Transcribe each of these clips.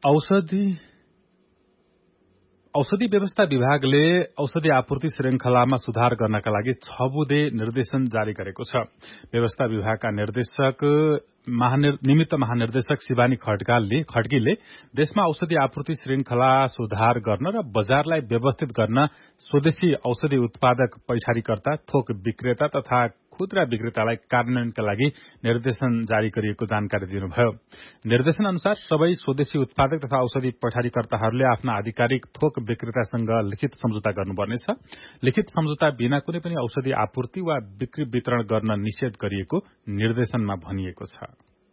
औषधि व्यवस्था विभागले औषधि आपूर्ति श्रृंखलामा सुधार गर्नका लागि 6 बुँदे निर्देशन जारी गरेको छ। व्यवस्था विभागका निमित्त महानिर्देशक शिवानी खड्कीले देशमा औषधि आपूर्ति श्रृंखला सुधार गर्न र बजारलाई व्यवस्थित गर्न स्वदेशी औषधि उत्पादक पैठारीकर्ता, थोक विक्रेता तथा खुद्रा विक्रेतालाई कार्यान्वयनका लागि निर्देशन जारी गरिएको जानकारी दिनुभयो। निर्देशन अनुसार सबै स्वदेशी उत्पादक तथा औषधि पैठारीकर्ताहरूले आफ्ना आधिकारिक थोक विक्रेतासँग लिखित सम्झौता गर्नुपर्नेछ। लिखित सम्झौता बिना कुनै पनि औषधि आपूर्ति वा बिक्री वितरण गर्न निषेध गरिएको निर्देशनमा भनिएको छ।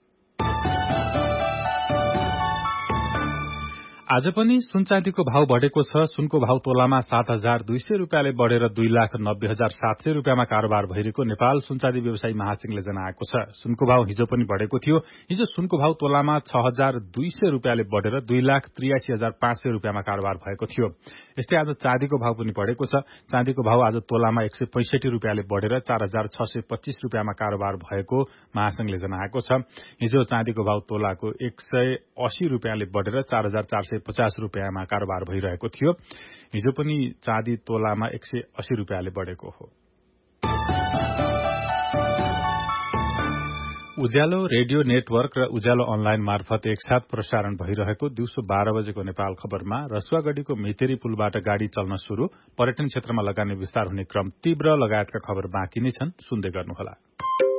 आज पनि सुनचाँदीको भाव बढेको छ। सुनको भाव तोलामा 7,200 रुपियाँले बढेर 2,90,700 रुपियाँमा कारोबार भइरहेको नेपाल सुनचाँदी व्यवसायी महासंघले जनाएको छ। सुनको भाव हिजो पनि बढेको थियो। हिजो सुनको भाव तोलामा 6,200 रुपियाँले बढेर 2,83,500 रुपियाँमा कारोबार भएको थियो। यस्तै आज चाँदीको भाव पनि बढेको छ। चाँदीको भाव आज तोलामा 165 रुपियाँले बढेर 4,625 रुपियाँमा कारोबार भएको महासंघले जनाएको छ। हिजो चाँदीको भाव तोलाको 180 रुपियाँले बढेर 4,450 रुपियाँमा कारोबार भइरहेको थियो। हिजो पनि चाँदी तोलामा 180 रुपियाँले बढेको हो। उज्यालो रेडियो नेटवर्क र उज्यालो अनलाइन मार्फत एकसाथ प्रसारण भइरहेको दिउँसो 12 बजेको नेपाल खबरमा रसुवागढ़ीको मेतेरी पुलबाट गाड़ी चल्न शुरू, पर्यटन क्षेत्रमा लगानी विस्तार हुने क्रम तीव्र लगायतका खबर बाँकी नै छन्। सुन्दै गर्नुहोला।